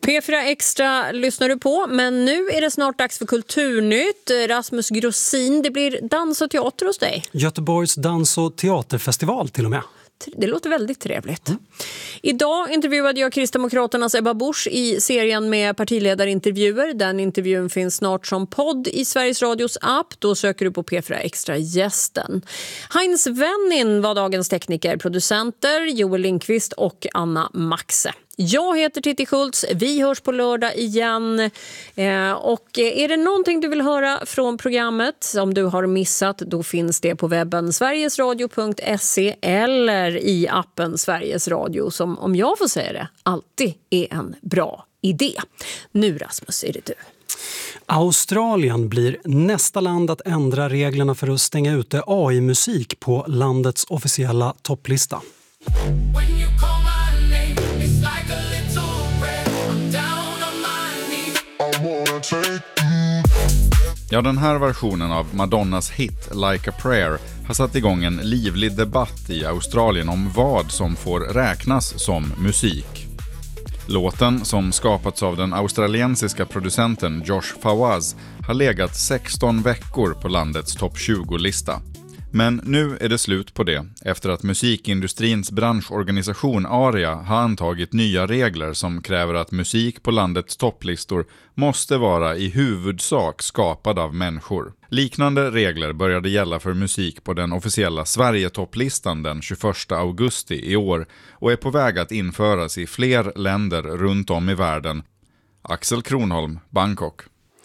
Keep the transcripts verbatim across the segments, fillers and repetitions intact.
P fyra Extra lyssnar du på, men nu är det snart dags för Kulturnytt. Rasmus Grossin, det blir dans och teater hos dig. Göteborgs dans- och teaterfestival till och med. Det låter väldigt trevligt. Mm. Idag intervjuade jag Kristdemokraternas Ebba Busch i serien med partiledarintervjuer. Den intervjun finns snart som podd i Sveriges Radios app. Då söker du på P fyra Extra gästen. Heinz Wennin var dagens tekniker, producenter Joel Lindqvist och Anna Maxe. Jag heter Titti Schultz, vi hörs på lördag igen. Eh, och är det någonting du vill höra från programmet som du har missat, då finns det på webben sverigesradio punkt se eller i appen Sveriges Radio, som, om jag får säga det, alltid är en bra idé. Nu Rasmus, är det du. Australien blir nästa land att ändra reglerna för att stänga ute A I-musik på landets officiella topplista. Ja, den här versionen av Madonnas hit Like a Prayer har satt igång en livlig debatt i Australien om vad som får räknas som musik. Låten, som skapats av den australiensiska producenten Josh Fawaz, har legat sexton veckor på landets topp tjugo-lista. Men nu är det slut på det, efter att musikindustrins branschorganisation Aria har antagit nya regler som kräver att musik på landets topplistor måste vara i huvudsak skapad av människor. Liknande regler började gälla för musik på den officiella Sverige-topplistan den tjugoförsta augusti i år och är på väg att införas i fler länder runt om i världen. Axel Kronholm, Bangkok.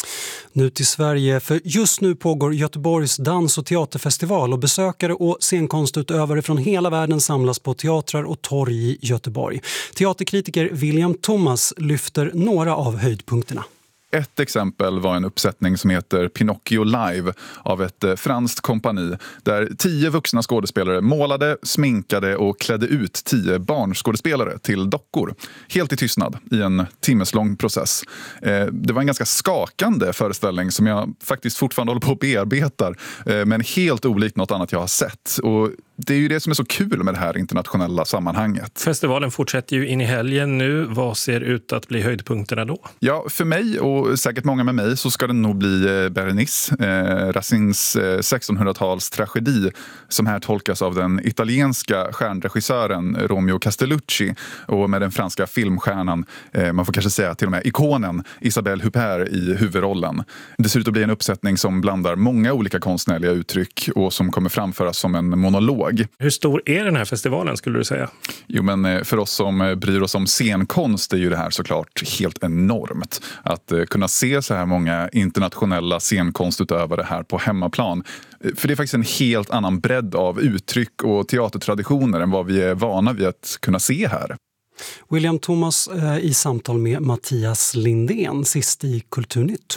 Nu till Sverige, för just nu pågår Göteborgs dans- och teaterfestival och besökare och scenkonstutövare från hela världen samlas på teatrar och torg i Göteborg. Teaterkritiker William Thomas lyfter några av höjdpunkterna. Ett exempel var en uppsättning som heter Pinocchio Live av ett franskt kompani där tio vuxna skådespelare målade, sminkade och klädde ut tio barnskådespelare till dockor. Helt i tystnad i en timmeslång process. Det var en ganska skakande föreställning som jag faktiskt fortfarande håller på att bearbetar, men helt olikt något annat jag har sett. Och det är ju det som är så kul med det här internationella sammanhanget. Festivalen fortsätter ju in i helgen nu. Vad ser ut att bli höjdpunkterna då? Ja, för mig och säkert många med mig så ska det nog bli Berenice, eh, Racines eh, sextonhundratals tragedi, som här tolkas av den italienska stjärnregissören Romeo Castellucci och med den franska filmstjärnan, eh, man får kanske säga till och med ikonen, Isabelle Huppert i huvudrollen. Det ser ut att bli en uppsättning som blandar många olika konstnärliga uttryck och som kommer framföras som en monolog. Hur stor är den här festivalen skulle du säga? Jo, men för oss som bryr oss om scenkonst är ju det här såklart helt enormt. Att kunna se så här många internationella scenkonstutövare här på hemmaplan. För det är faktiskt en helt annan bredd av uttryck och teatertraditioner än vad vi är vana vid att kunna se här. William Thomas eh, i samtal med Mattias Lindén, sist i Kulturnytt.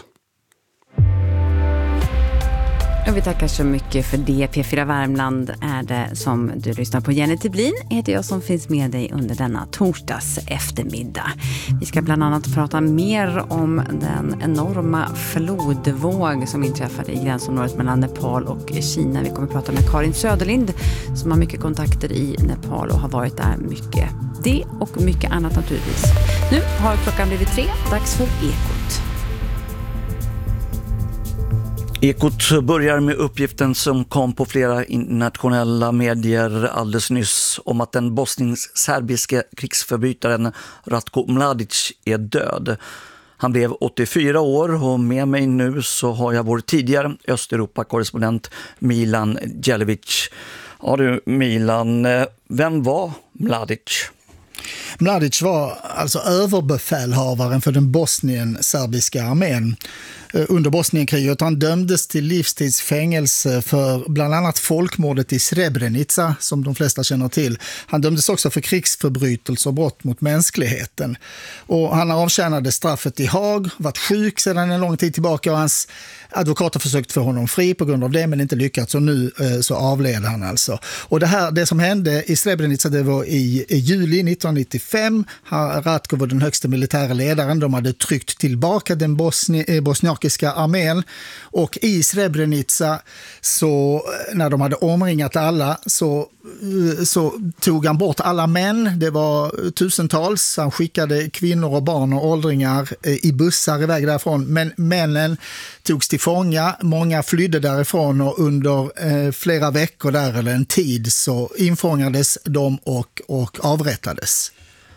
Och vi tackar så mycket för det. P fyra Värmland är det som du lyssnar på. Jenny Tiblin heter jag som finns med dig under denna torsdags eftermiddag. Vi ska bland annat prata mer om den enorma flodvåg som inträffade i gränsområdet mellan Nepal och Kina. Vi kommer att prata med Karin Söderlind som har mycket kontakter i Nepal och har varit där mycket. Det och mycket annat naturligtvis. Nu har klockan blivit tre. Dags för Ekot. Ekot börjar med uppgiften som kom på flera internationella medier alldeles nyss om att den bosnisk-serbiske krigsförbrytaren Ratko Mladic är död. Han blev åttiofyra år och med mig nu så har jag vår tidigare Östeuropa-korrespondent Milan Djelevic. Ja du Milan, vem var Mladic? Mladic var alltså överbefälhavaren för den bosnien-serbiska armén under Bosnienkriget. Han dömdes till livstidsfängelse för bland annat folkmordet i Srebrenica, som de flesta känner till. Han dömdes också för krigsförbrytelser och brott mot mänskligheten. Och han avtjänade straffet i Haag, varit sjuk sedan en lång tid tillbaka och hans advokater försökt få honom fri på grund av det men inte lyckats, och nu eh, så avled han alltså. Och det här, det som hände i Srebrenica, det var i, i juli nittonhundranittiofyra. nittiofem. Ratko var den högsta militära ledaren. De hade tryckt tillbaka den bosni- bosniakiska armén. Och i Srebrenica, så, när de hade omringat alla, så, så tog han bort alla män. Det var tusentals. Han skickade kvinnor och barn och åldringar i bussar iväg därifrån. Men männen togs till fånga. Många flydde därifrån och under eh, flera veckor där eller en tid så infångades de och, och avrättades.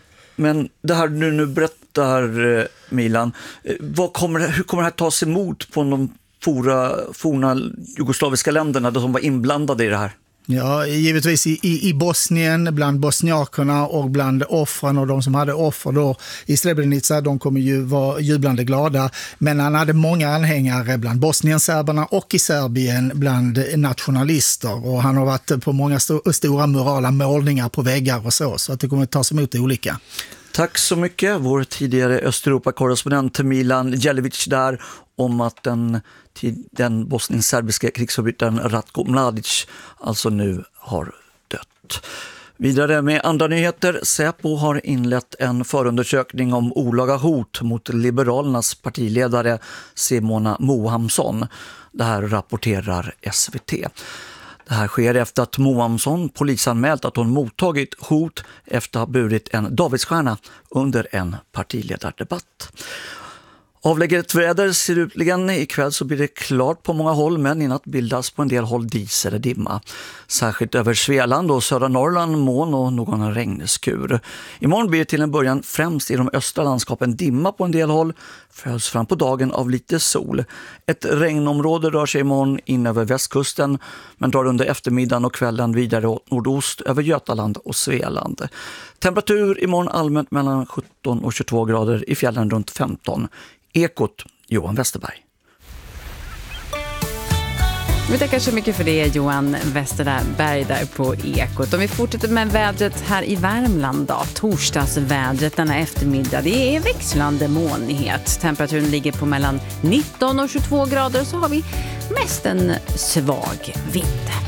Men det här du nu berättar, Milan, vad kommer, hur kommer det här tas emot på de forna, forna jugoslaviska länderna som var inblandade i det här? Ja, givetvis i, i, i Bosnien, bland bosniakerna och bland offren och de som hade offer då i Srebrenica, de kommer ju vara jublande glada. Men han hade många anhängare bland bosnienserberna och i Serbien bland nationalister. Och han har varit på många st- stora murala målningar på väggar och så, så att det kommer att tas emot olika. Tack så mycket, vår tidigare Östeuropa-korrespondent Milan Jelevic där, om att den, den bosnisk-serbiska krigsförbrytaren Ratko Mladic alltså nu har dött. Vidare med andra nyheter. Säpo har inlett en förundersökning om olaga hot mot Liberalernas partiledare Simona Mohamsson. Det här rapporterar S V T. Det här sker efter att Mohamsson polisanmält att hon mottagit hot efter att ha burit en Davidsstjärna under en partiledardebatt. Avlägget väder slutligen. Ikväll så blir det klart på många håll, men i natt bildas på en del håll dis eller dimma. Särskilt över Svealand och södra Norrland moln och någon regnskur. Imorgon blir det till en början främst i de östra landskapen dimma på en del håll, följs fram på dagen av lite sol. Ett regnområde rör sig imorgon in över västkusten, men drar under eftermiddagen och kvällen vidare åt nordost över Götaland och Svealand. Temperatur imorgon allmänt mellan sjutton och tjugotvå grader, i fjällen runt femton. Ekot, Johan Westerberg. Vi tackar så mycket för det, Johan Westerberg där på Ekot. Om vi fortsätter med vädret här i Värmland då. Torsdagsvädret denna eftermiddag. Det är växlande molnighet. Temperaturen ligger på mellan nitton och tjugotvå grader, så har vi mest en svag vind.